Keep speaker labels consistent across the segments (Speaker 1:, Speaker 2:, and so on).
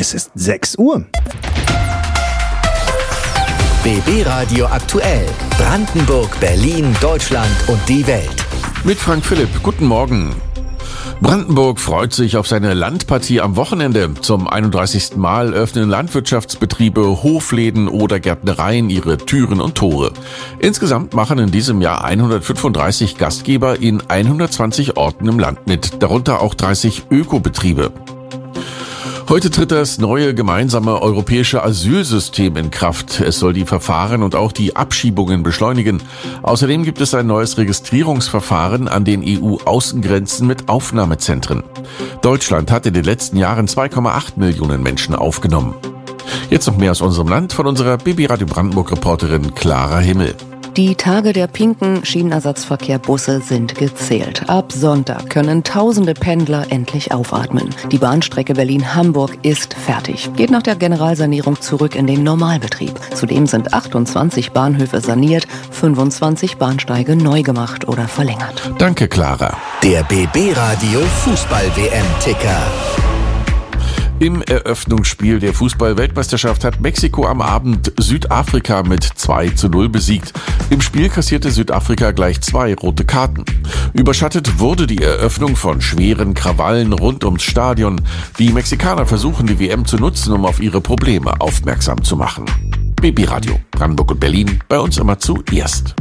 Speaker 1: Es ist 6 Uhr.
Speaker 2: BB Radio aktuell. Brandenburg, Berlin, Deutschland und die Welt.
Speaker 3: Mit Frank Philipp. Guten Morgen. Brandenburg freut sich auf seine Landpartie am Wochenende. Zum 31. Mal öffnen Landwirtschaftsbetriebe, Hofläden oder Gärtnereien ihre Türen und Tore. Insgesamt machen in diesem Jahr 135 Gastgeber in 120 Orten im Land mit, darunter auch 30 Ökobetriebe. Heute tritt das neue gemeinsame europäische Asylsystem in Kraft. Es soll die Verfahren und auch die Abschiebungen beschleunigen. Außerdem gibt es ein neues Registrierungsverfahren an den EU-Außengrenzen mit Aufnahmezentren. Deutschland hat in den letzten Jahren 2,8 Millionen Menschen aufgenommen. Jetzt noch mehr aus unserem Land von unserer BB Radio Brandenburg-Reporterin Clara Himmel.
Speaker 4: Die Tage der pinken Schienenersatzverkehrbusse sind gezählt. Ab Sonntag können tausende Pendler endlich aufatmen. Die Bahnstrecke Berlin-Hamburg ist fertig. Geht nach der Generalsanierung zurück in den Normalbetrieb. Zudem sind 28 Bahnhöfe saniert, 25 Bahnsteige neu gemacht oder verlängert.
Speaker 3: Danke, Clara.
Speaker 2: Der BB Radio Fußball-WM-Ticker.
Speaker 3: Im Eröffnungsspiel der Fußball-Weltmeisterschaft hat Mexiko am Abend Südafrika mit 2:0 besiegt. Im Spiel kassierte Südafrika gleich 2 rote Karten. Überschattet wurde die Eröffnung von schweren Krawallen rund ums Stadion. Die Mexikaner versuchen die WM zu nutzen, um auf ihre Probleme aufmerksam zu machen. BB Radio, Brandenburg und Berlin, bei uns immer zuerst.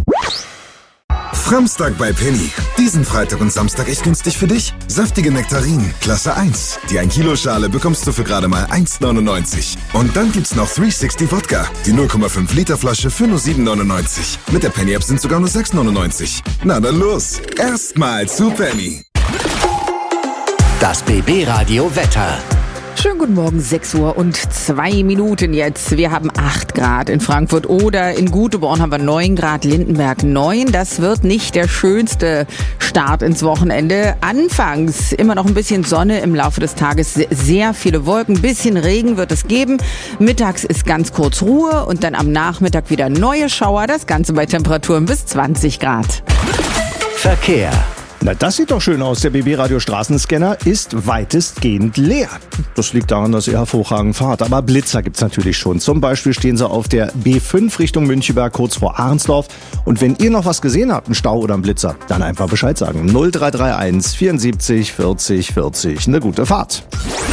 Speaker 5: Framstag bei Penny. Diesen Freitag und Samstag echt günstig für dich. Saftige Nektarinen, Klasse 1. Die 1 Kilo Schale bekommst du für gerade mal 1,99. Und dann gibt's noch 360 Wodka. Die 0,5 Liter Flasche für nur 7,99. Mit der Penny App sind sogar nur 6,99. Na dann los. Erstmal zu Penny.
Speaker 2: Das BB Radio Wetter.
Speaker 6: Schönen guten Morgen, 6 Uhr und 2 Minuten jetzt. Wir haben 8 Grad in Frankfurt oder in Güteborn haben wir 9 Grad, Lindenberg 9. Das wird nicht der schönste Start ins Wochenende. Anfangs immer noch ein bisschen Sonne, im Laufe des Tages sehr viele Wolken, ein bisschen Regen wird es geben. Mittags ist ganz kurz Ruhe und dann am Nachmittag wieder neue Schauer. Das Ganze bei Temperaturen bis 20 Grad.
Speaker 2: Verkehr.
Speaker 1: Na, das sieht doch schön aus. Der BB-Radio Straßenscanner ist weitestgehend leer. Das liegt daran, dass ihr hervorragend fahrt. Aber Blitzer gibt's natürlich schon. Zum Beispiel stehen sie auf der B5 Richtung Müncheberg, kurz vor Ahrensdorf. Und wenn ihr noch was gesehen habt, einen Stau oder einen Blitzer, dann einfach Bescheid sagen. 0331 74 40 40. Eine gute Fahrt.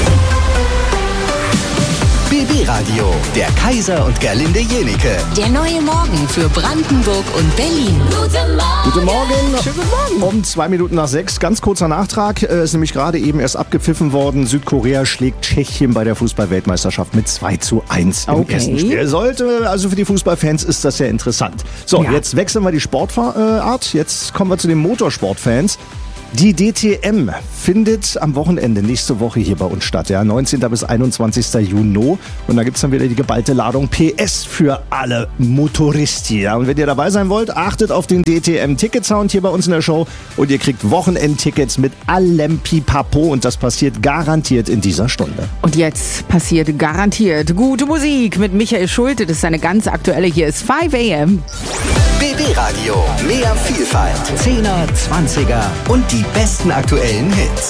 Speaker 2: BB Radio, der Kaiser und Gerlinde Jenike.
Speaker 7: Der neue Morgen für Brandenburg und Berlin.
Speaker 1: Guten Morgen. Schönen guten Morgen. Um 2 Minuten nach 6, ganz kurzer Nachtrag. Ist nämlich gerade eben erst abgepfiffen worden. Südkorea schlägt Tschechien bei der Fußball-Weltmeisterschaft mit 2:1 im ersten Spiel. Also für die Fußballfans ist das sehr interessant. So, Jetzt wechseln wir die Sportart. Jetzt kommen wir zu den Motorsportfans. Die DTM findet am Wochenende nächste Woche hier bei uns statt, 19. bis 21. Juni. Und da gibt's dann wieder die geballte Ladung PS für alle Motoristi. Und wenn ihr dabei sein wollt, achtet auf den DTM-Ticket-Sound hier bei uns in der Show. Und ihr kriegt Wochenendtickets mit allem Pipapo. Und das passiert garantiert in dieser Stunde.
Speaker 6: Und jetzt passiert garantiert gute Musik mit Michael Schulte. Das ist eine ganz aktuelle. Hier ist 5 AM.
Speaker 2: BB Radio, mehr Vielfalt, 10er, 20er und die besten aktuellen Hits.